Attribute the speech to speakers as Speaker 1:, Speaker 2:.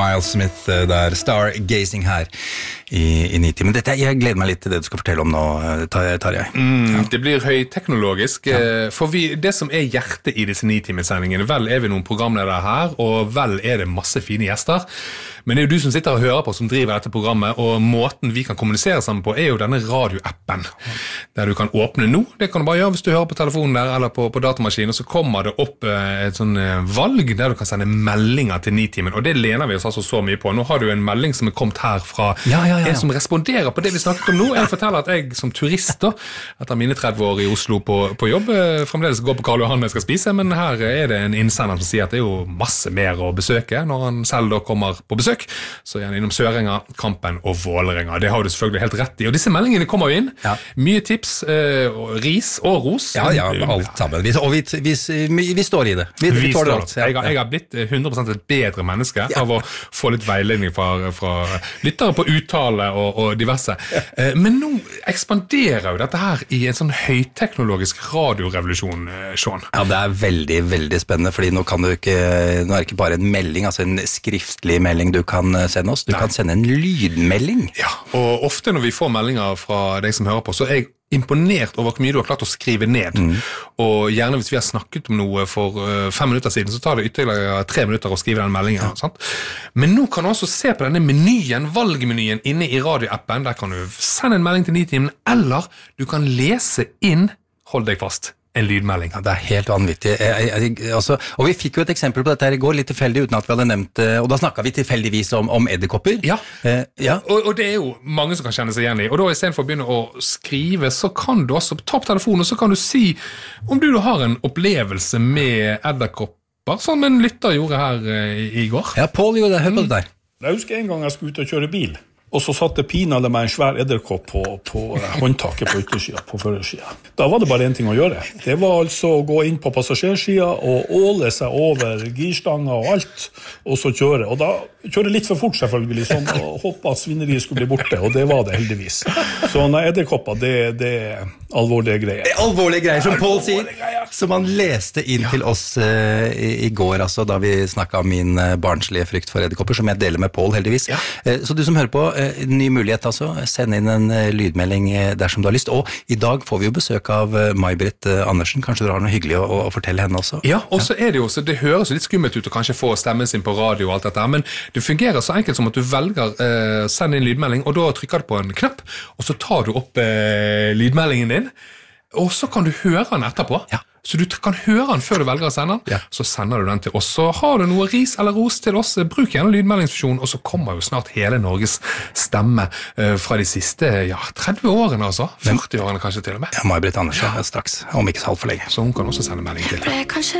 Speaker 1: Miles Smith der, Stargazing her i Nitimen. Jeg gleder meg litt til det du skal fortelle om nå, Tarjei.
Speaker 2: Det blir høyteknologisk, for det som hjertet i disse Nitimen-sendingene, vel vi noen programledere her, og vel det masse fine gjester, men det jo du som sitter og hører på som driver dette programmet, og måten vi kan kommunisere sammen på jo denne radioappen, der du kan åpne nå. Det kan du bare gjøre hvis du hører på telefonen der, eller på datamaskinen, og så kommer det opp et sånn valg der du kan sende meldinger til Nitimen, og det lener vi oss altså så mye på. Nå har du en melding som kommet her fra en som responderer på det vi snakket om nå. Jeg forteller at jeg som turist da, etter mine 30 år i Oslo på jobb, fremdeles går på Karl Johan jeg skal spise, men her det en innsender som sier at det jo masse mer å besøke når han selv da kommer på besøk, så gjerne innom Sørenga, Kampen og Vålerenga. Det har du selvfølgelig helt rett i, og disse meldingene kommer jo inn. Mye tips, ris og ros.
Speaker 1: Ja, alt sammen. Og vi står i det. Vi tåler alt.
Speaker 2: Jeg har blitt 100% et bedre menneske av å få litt veiledning fra lyttere på uttale og diverse. Men nå ekspanderer jo dette her i en sånn høyteknologisk radiorevolusjon, Sean.
Speaker 1: Ja, det veldig, veldig spennende, fordi nå det ikke bare en melding, altså en skriftlig melding du kan sende oss, du kan sende en lydmelding.
Speaker 2: Ja, og ofte når vi får meldinger fra deg som hører på, så jeg imponert over hvor mye du har klart å skrive ned. Og gjerne hvis vi har snakket om noe for 5 minutter siden, så tar det ytterligere 3 minutter å skrive den meldingen. Sant? Men nå kan du også se på denne menyen, valgmenyen inne i radioappen. Der kan du sende en melding til Nitimen, eller du kan lese inn, hold deg fast, en lydmelding.
Speaker 1: Ja, det helt vanvittig. Og vi fikk jo et eksempel på dette her i går, litt tilfeldig, uten at vi hadde nevnt, og da snakket vi tilfeldigvis om edderkopper.
Speaker 2: Ja, og det jo mange som kan kjenne seg igjen i, og da i stedet for å begynne å skrive, så kan du også ta på telefonen, og så kan du si om du har en opplevelse med edderkopper, som en lytter gjorde her i går.
Speaker 1: Ja, Paul gjorde det, hør på det der.
Speaker 3: Jeg husker en gang jeg skulle ut og kjøre bil, og så satte pinadø med en svær edderkopp på håndtaket på yttersiden, på førersiden. Da var det bare en ting å gjøre. Det var altså å gå inn på passasjersiden og åle seg over girstanga og alt, og så kjøre. Og da kjøre litt for fort selvfølgelig, sånn, og håpe at svineriet skulle bli borte, og det var det heldigvis. Så edderkopper, det alvorlige greier.
Speaker 1: Det alvorlige greier, som Paul sier, som han leste inn til oss i går, altså, da vi snakket om min barnslige frykt for edderkopper, som jeg deler med Paul heldigvis. Så du som hører på, ny mulighet altså, send inn en lydmelding dersom du har lyst, og i dag får vi jo besøk av May-Britt Andersen, kanskje du har noe hyggelig å fortelle henne også?
Speaker 2: Ja, og så det jo, så det høres jo litt skummelt ut å kanskje få stemmen sin på radio og alt dette, men det fungerer så enkelt som at du velger send inn lydmelding, og da trykker du på en knapp, og så tar du opp lydmeldingen din, og så kan du høre den etterpå. Så du kan høre den før du velger å sende den, så sender du den til oss. Så har du noe ris eller ros til oss, bruk gjerne lydmeldingsfunksjonen, og så kommer jo snart hele Norges stemme fra de siste 30 årene, altså. 40 årene kanskje til og med.
Speaker 1: Ja, May-Britt Andersen straks, om ikke så alt for lenge.
Speaker 2: Så hun kan også sende melding til.